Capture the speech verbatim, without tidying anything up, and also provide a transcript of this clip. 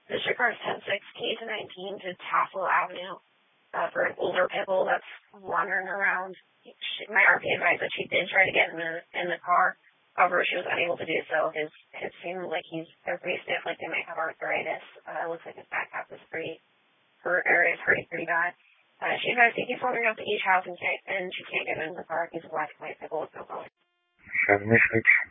District Cars ten six K to nineteen to Tassel Avenue uh, for an older pit bull that's wandering around. She, my R P advised that she did try to get in the in the car. However, she was unable to do so. His it seemed like he's they're pretty stiff, like they might have arthritis. Uh, it looks like his back half is pretty her area is hurting pretty bad. Uh, she advised he keeps wandering up to each house and can't and she can't get into the car. He's a black and white pit bull with no color. seventy-six